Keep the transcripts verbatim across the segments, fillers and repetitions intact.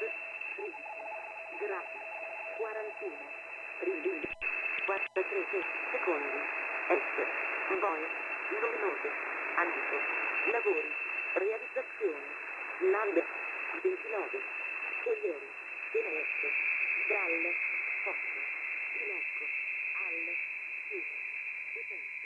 gradi, quarantuno, rigidi, quarantatré secondi, est, voi, luminose, antico, lavori, realizzazione, nave, ventinove, scoglieri, finestre, dal, posto, inocco, al, chiuso, potenza,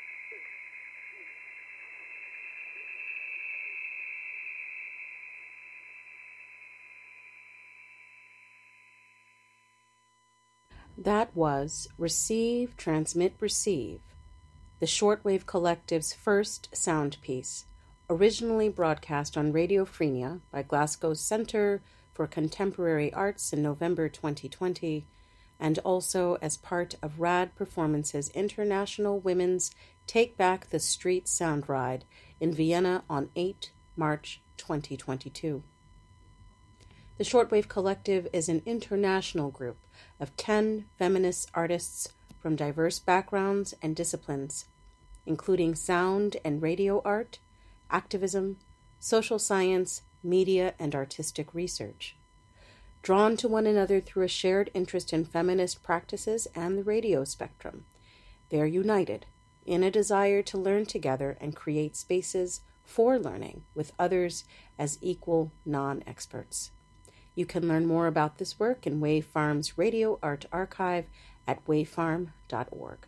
That was Receive, Transmit, Receive, the Shortwave Collective's first sound piece, originally broadcast on Radio Frenia by Glasgow's Centre for Contemporary Arts in November twenty twenty, and also as part of Rad Performance's International Women's Take Back the Street Sound Ride in Vienna on the eighth of March twenty twenty-two. The Shortwave Collective is an international group of ten feminist artists from diverse backgrounds and disciplines, including sound and radio art, activism, social science, media, and artistic research. Drawn to one another through a shared interest in feminist practices and the radio spectrum, they are united in a desire to learn together and create spaces for learning with others as equal non-experts. You can learn more about this work in Wave Farm's Radio Art Archive at wave farm dot org.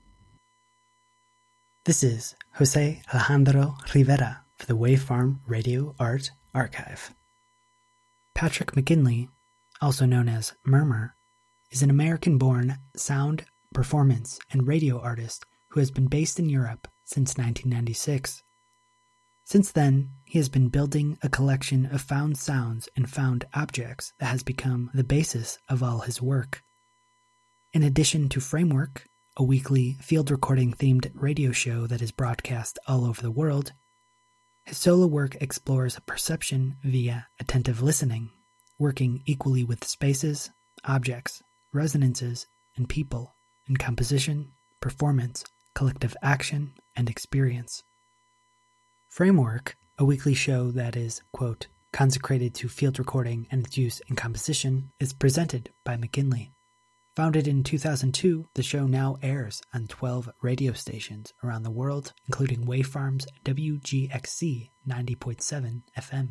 This is Jose Alejandro Rivera for the Wave Farm Radio Art Archive. Patrick McKinley, also known as Murmur, is an American-born sound, performance, and radio artist who has been based in Europe since nineteen ninety-six. Since then, he has been building a collection of found sounds and found objects that has become the basis of all his work. In addition to Framework, a weekly field recording themed radio show that is broadcast all over the world, his solo work explores perception via attentive listening, working equally with spaces, objects, resonances, and people in composition, performance, collective action, and experience. Framework, a weekly show that is, quote, consecrated to field recording and its use in composition, is presented by McKinley. Founded in two thousand two, the show now airs on twelve radio stations around the world, including Wavefarm's W G X C ninety point seven F M.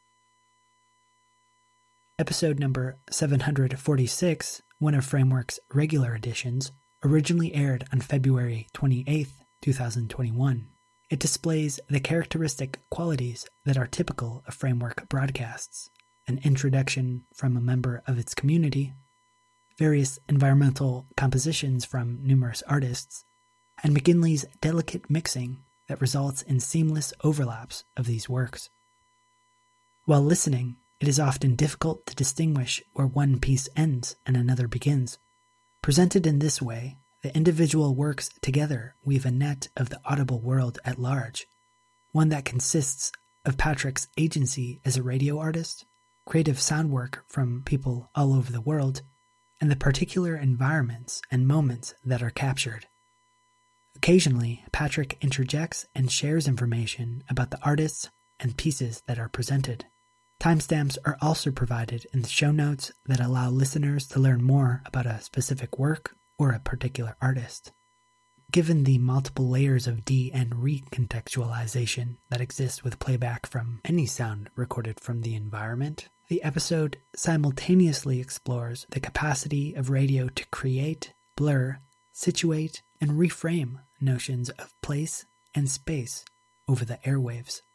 Episode number seven hundred forty-six, one of Framework's regular editions, originally aired on February twenty-eighth, twenty twenty-one. It displays the characteristic qualities that are typical of Framework broadcasts: an introduction from a member of its community, various environmental compositions from numerous artists, and McKinley's delicate mixing that results in seamless overlaps of these works. While listening, it is often difficult to distinguish where one piece ends and another begins. Presented in this way, the individual works together weave a net of the audible world at large, one that consists of Patrick's agency as a radio artist, creative sound work from people all over the world, and the particular environments and moments that are captured. Occasionally, Patrick interjects and shares information about the artists and pieces that are presented. Timestamps are also provided in the show notes that allow listeners to learn more about a specific work or a particular artist. Given the multiple layers of de- and recontextualization that exist with playback from any sound recorded from the environment, the episode simultaneously explores the capacity of radio to create, blur, situate, and reframe notions of place and space over the airwaves.